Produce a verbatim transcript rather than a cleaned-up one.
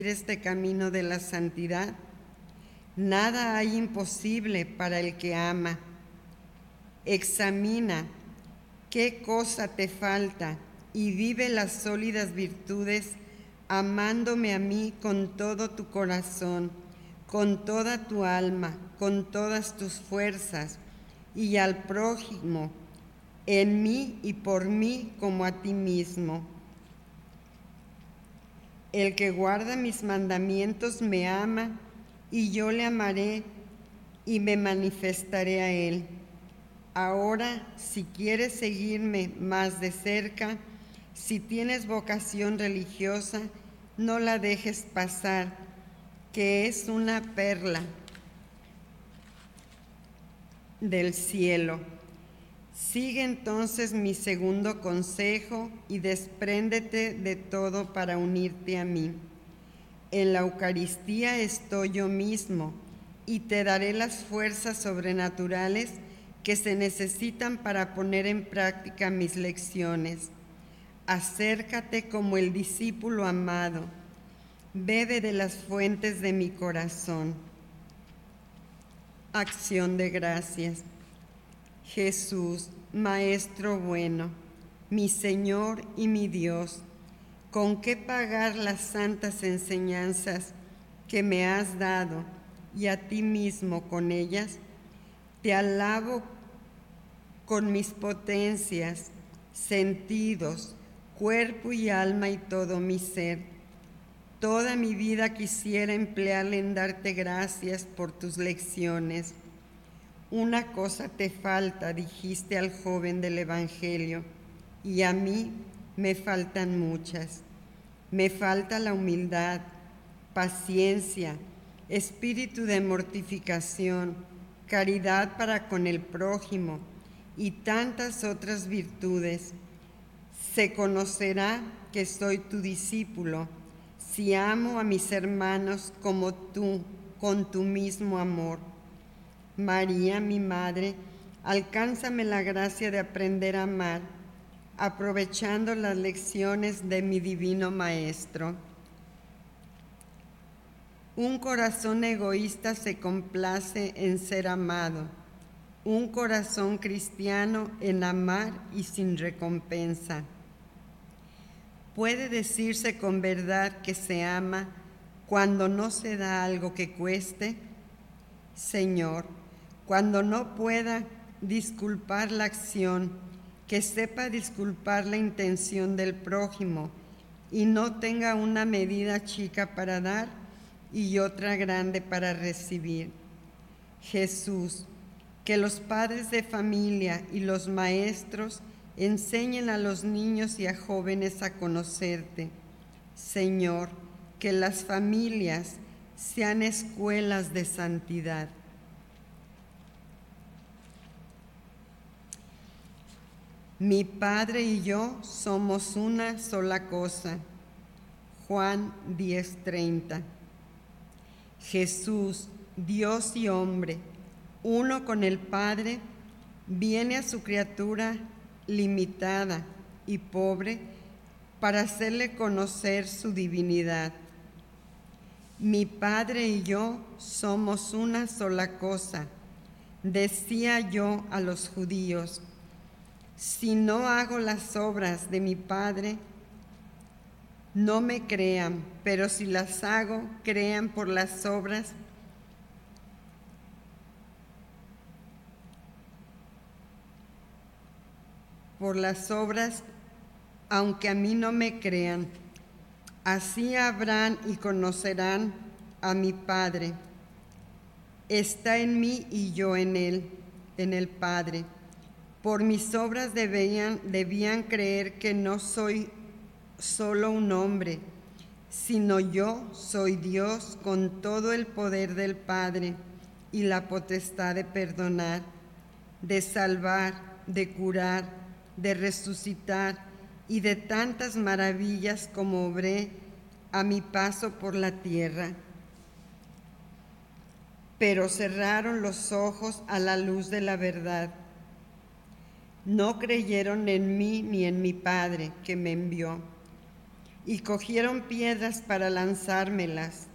este camino de la santidad? Nada hay imposible para el que ama. Examina qué cosa te falta y vive las sólidas virtudes, amándome a mí con todo tu corazón, con toda tu alma, con todas tus fuerzas, y al prójimo, en mí y por mí como a ti mismo. El que guarda mis mandamientos me ama, y yo le amaré y me manifestaré a él. Ahora, si quieres seguirme más de cerca, si tienes vocación religiosa, no la dejes pasar, que es una perla del cielo. Sigue entonces mi segundo consejo y despréndete de todo para unirte a mí. En la Eucaristía estoy yo mismo y te daré las fuerzas sobrenaturales que se necesitan para poner en práctica mis lecciones. Acércate como el discípulo amado, bebe de las fuentes de mi corazón. Acción de gracias. Jesús, Maestro bueno, mi Señor y mi Dios, ¿con qué pagar las santas enseñanzas que me has dado y a ti mismo con ellas? Te alabo con mis potencias, sentidos, cuerpo y alma y todo mi ser. Toda mi vida quisiera emplearla en darte gracias por tus lecciones. Una cosa te falta, dijiste al joven del Evangelio, y a mí me faltan muchas. Me falta la humildad, paciencia, espíritu de mortificación, caridad para con el prójimo y tantas otras virtudes. Se conocerá que soy tu discípulo si amo a mis hermanos como tú, con tu mismo amor. María, mi Madre, alcánzame la gracia de aprender a amar, aprovechando las lecciones de mi divino Maestro. Un corazón egoísta se complace en ser amado, un corazón cristiano en amar y sin recompensa. ¿Puede decirse con verdad que se ama cuando no se da algo que cueste? Señor, cuando no pueda disculpar la acción, que sepa disculpar la intención del prójimo y no tenga una medida chica para dar y otra grande para recibir. Jesús, que los padres de familia y los maestros enseñen a los niños y a jóvenes a conocerte. Señor, que las familias sean escuelas de santidad. Mi Padre y yo somos una sola cosa. Juan diez treinta. Jesús, Dios y hombre, uno con el Padre, viene a su criatura limitada y pobre para hacerle conocer su divinidad. Mi Padre y yo somos una sola cosa, decía yo a los judíos. Si no hago las obras de mi Padre, no me crean, pero si las hago, crean por las obras por las obras, aunque a mí no me crean. Así habrán y conocerán a mi Padre. Está en mí y yo en él, en el Padre. Por mis obras debían, debían creer que no soy solo un hombre, sino yo soy Dios con todo el poder del Padre y la potestad de perdonar, de salvar, de curar, de resucitar y de tantas maravillas como obré a mi paso por la tierra. Pero cerraron los ojos a la luz de la verdad. No creyeron en mí ni en mi Padre que me envió. y cogieron piedras para lanzármelas.